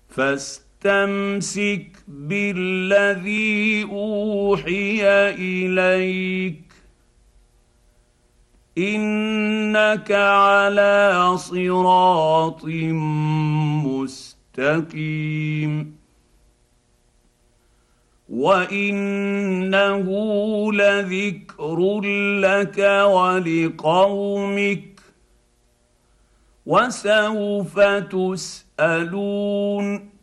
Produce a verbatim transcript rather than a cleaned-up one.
فاستمسك بالذي اوحي اليك انك على صراط مستقيم وانه لذكر لك ولقومك وسوف تسالون